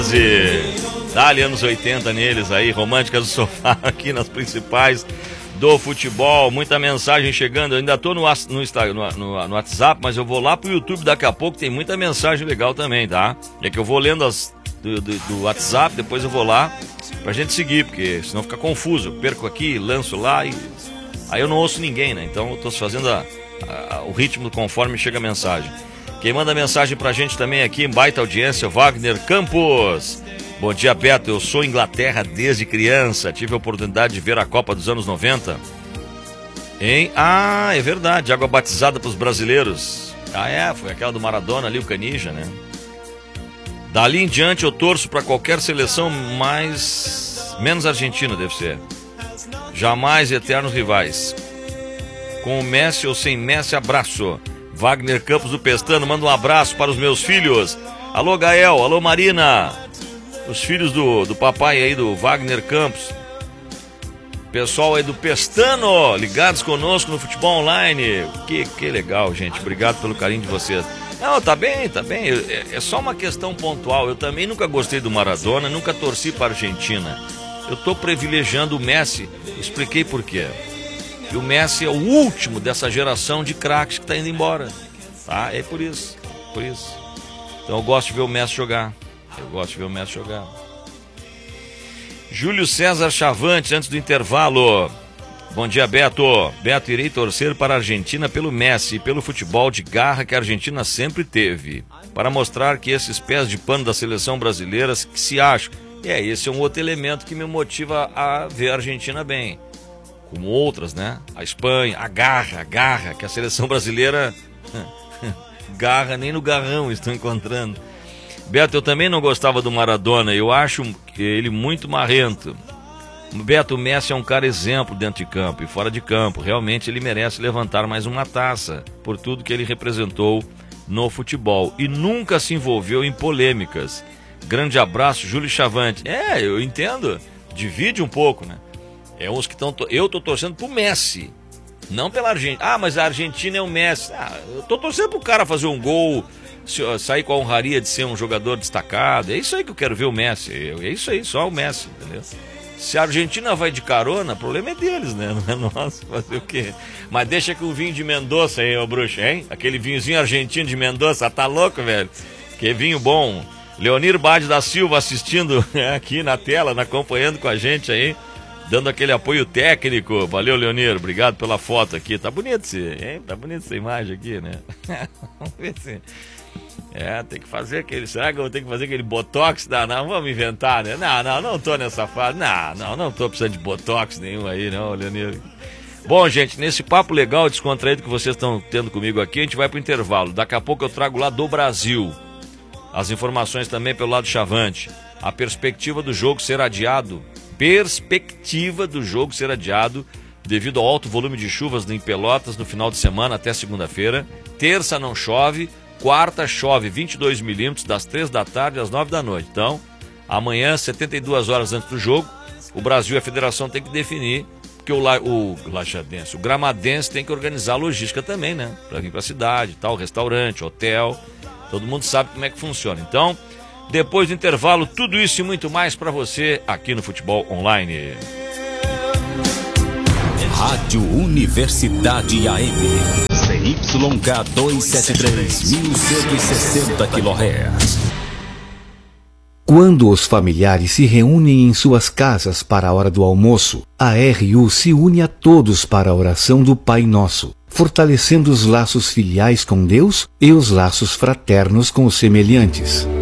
Dá-lhe anos 80 neles aí, Românticas do Sofá aqui nas principais do futebol. Muita mensagem chegando. Eu ainda tô no WhatsApp, mas eu vou lá pro YouTube daqui a pouco, tem muita mensagem legal também, tá? É que eu vou lendo as do WhatsApp, depois eu vou lá pra gente seguir, porque senão fica confuso. Eu perco aqui, lanço lá e aí eu não ouço ninguém, né? Então eu tô fazendo o ritmo conforme chega a mensagem. Quem manda mensagem pra gente também aqui, baita audiência, Wagner Campos. Bom dia, Beto. Eu sou Inglaterra desde criança. Tive a oportunidade de ver a Copa dos anos 90. Hein? Ah, é verdade. Água batizada pros brasileiros. Ah, é. Foi aquela do Maradona ali, o Canija, né? Dali em diante eu torço pra qualquer seleção, mas menos Argentina, deve ser. Jamais eternos rivais. Com o Messi ou sem Messi, abraço. Wagner Campos do Pestano, manda um abraço para os meus filhos. Alô, Gael. Alô, Marina. Os filhos do papai aí, do Wagner Campos. Pessoal aí do Pestano, ligados conosco no Futebol Online. Que legal, gente. Obrigado pelo carinho de vocês. Não, tá bem. É só uma questão pontual. Eu também nunca gostei do Maradona, nunca torci para a Argentina. Eu tô privilegiando o Messi. Expliquei por quê. E o Messi é o último dessa geração de craques que tá indo embora. Tá? É por isso. Então eu gosto de ver o Messi jogar. Júlio César Chavante, antes do intervalo. Bom dia, Beto. Beto, irei torcer para a Argentina pelo Messi e pelo futebol de garra que a Argentina sempre teve. Para mostrar que esses pés de pano da seleção brasileira que se acham. Esse é um outro elemento que me motiva a ver a Argentina bem. Como outras, né? A Espanha, a garra, que a seleção brasileira garra nem no garrão estão encontrando. Beto, eu também não gostava do Maradona, eu acho ele muito marrento. Beto, o Messi é um cara exemplo dentro de campo e fora de campo, realmente ele merece levantar mais uma taça por tudo que ele representou no futebol e nunca se envolveu em polêmicas. Grande abraço, Júlio Chavante. Eu entendo, divide um pouco, né? Uns que estão. Eu tô torcendo pro Messi, não pela Argentina. Mas a Argentina é o Messi. Eu tô torcendo pro cara fazer um gol, sair com a honraria de ser um jogador destacado. É isso aí que eu quero ver o Messi. É isso aí, só o Messi, entendeu? Se a Argentina vai de carona, o problema é deles, né? Não é nosso, fazer o quê? Mas deixa que o vinho de Mendoza aí, ô bruxo, hein? Aquele vinhozinho argentino de Mendoza, tá louco, velho? Que vinho bom. Leonir Bade da Silva assistindo aqui na tela, acompanhando com a gente aí, dando aquele apoio técnico. Valeu, Leonir, obrigado pela foto aqui. Tá bonito tá bonito essa imagem aqui, né? Vamos ver se... tem que fazer aquele... Será que eu vou ter que fazer aquele botox? Não, vamos inventar, né? Não tô nessa fase. Não tô precisando de botox nenhum aí, não, Leonir. Bom, gente, nesse papo legal, descontraído que vocês estão tendo comigo aqui, a gente vai pro intervalo. Daqui a pouco eu trago lá do Brasil as informações também pelo lado Chavante. A perspectiva do jogo ser adiado devido ao alto volume de chuvas em Pelotas no final de semana até segunda-feira. Terça não chove, quarta chove 22 milímetros das 3 da tarde às 9 da noite. Então, amanhã, 72 horas antes do jogo, o Brasil e a federação tem que definir, porque o Gramadense tem que organizar a logística também, né? Para vir para a cidade, tal, restaurante, hotel, todo mundo sabe como é que funciona. Então, depois do intervalo, tudo isso e muito mais para você aqui no Futebol Online. Rádio Universidade AM. CYK 273, 1160 kHz. Quando os familiares se reúnem em suas casas para a hora do almoço, a RU se une a todos para a oração do Pai Nosso, fortalecendo os laços filiais com Deus e os laços fraternos com os semelhantes.